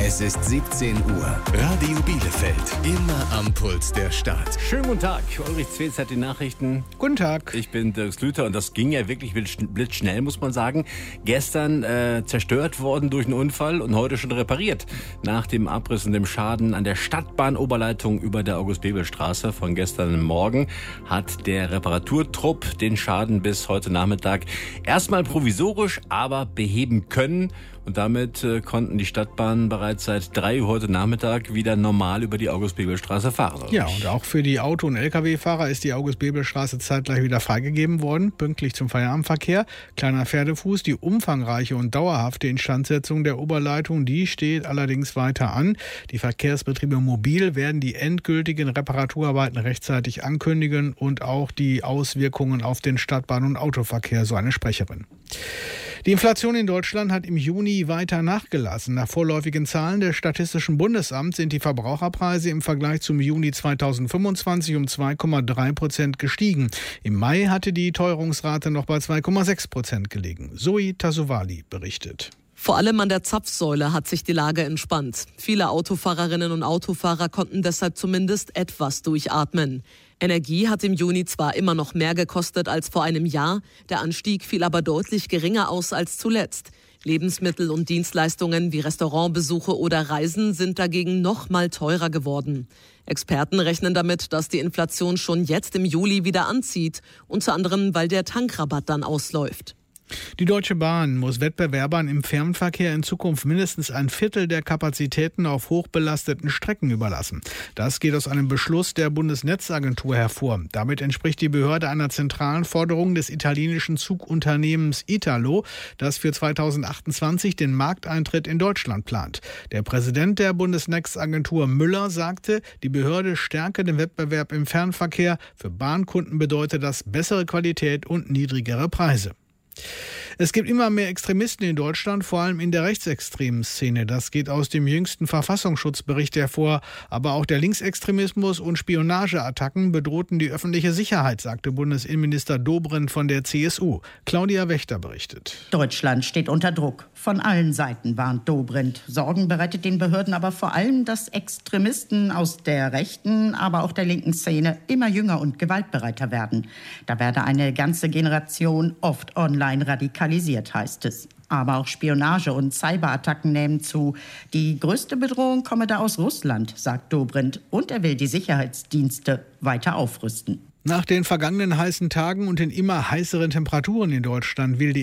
Es ist 17 Uhr. Radio Bielefeld. Immer am Puls der Stadt. Schönen guten Tag. Ulrich Zwetz hat die Nachrichten. Guten Tag. Ich bin Dirk Slüter und das ging ja wirklich blitzschnell, muss man sagen. Gestern zerstört worden durch einen Unfall und heute schon repariert. Nach dem Abriss und dem Schaden an der Stadtbahnoberleitung über der August-Bebel-Straße von gestern Morgen hat der Reparaturtrupp den Schaden bis heute Nachmittag erstmal provisorisch, aber beheben können. Und damit konnten die Stadtbahnen bereits seit 3 Uhr heute Nachmittag wieder normal über die August-Bebel-Straße fahren. Ja, und auch für die Auto- und Lkw-Fahrer ist die August-Bebel-Straße zeitgleich wieder freigegeben worden, pünktlich zum Feierabendverkehr. Kleiner Pferdefuß, die umfangreiche und dauerhafte Instandsetzung der Oberleitung, die steht allerdings weiter an. Die Verkehrsbetriebe Mobil werden die endgültigen Reparaturarbeiten rechtzeitig ankündigen und auch die Auswirkungen auf den Stadtbahn- und Autoverkehr, so eine Sprecherin. Die Inflation in Deutschland hat im Juni weiter nachgelassen. Nach vorläufigen Zahlen des Statistischen Bundesamts sind die Verbraucherpreise im Vergleich zum Juni 2025 um 2,3% gestiegen. Im Mai hatte die Teuerungsrate noch bei 2,6% gelegen. Zoe Tasovali berichtet. Vor allem an der Zapfsäule hat sich die Lage entspannt. Viele Autofahrerinnen und Autofahrer konnten deshalb zumindest etwas durchatmen. Energie hat im Juni zwar immer noch mehr gekostet als vor einem Jahr, der Anstieg fiel aber deutlich geringer aus als zuletzt. Lebensmittel und Dienstleistungen wie Restaurantbesuche oder Reisen sind dagegen noch mal teurer geworden. Experten rechnen damit, dass die Inflation schon jetzt im Juli wieder anzieht, unter anderem weil der Tankrabatt dann ausläuft. Die Deutsche Bahn muss Wettbewerbern im Fernverkehr in Zukunft mindestens ein Viertel der Kapazitäten auf hochbelasteten Strecken überlassen. Das geht aus einem Beschluss der Bundesnetzagentur hervor. Damit entspricht die Behörde einer zentralen Forderung des italienischen Zugunternehmens Italo, das für 2028 den Markteintritt in Deutschland plant. Der Präsident der Bundesnetzagentur Müller sagte, die Behörde stärke den Wettbewerb im Fernverkehr. Für Bahnkunden bedeutet das bessere Qualität und niedrigere Preise. Es gibt immer mehr Extremisten in Deutschland, vor allem in der rechtsextremen Szene. Das geht aus dem jüngsten Verfassungsschutzbericht hervor. Aber auch der Linksextremismus und Spionageattacken bedrohten die öffentliche Sicherheit, sagte Bundesinnenminister Dobrindt von der CSU. Claudia Wächter berichtet. Deutschland steht unter Druck. Von allen Seiten warnt Dobrindt. Sorgen bereitet den Behörden aber vor allem, dass Extremisten aus der rechten, aber auch der linken Szene immer jünger und gewaltbereiter werden. Da werde eine ganze Generation oft online radikalisiert, heißt es. Aber auch Spionage und Cyberattacken nehmen zu. Die größte Bedrohung komme da aus Russland, sagt Dobrindt. Und er will die Sicherheitsdienste weiter aufrüsten. Nach den vergangenen heißen Tagen und den immer heißeren Temperaturen in Deutschland will die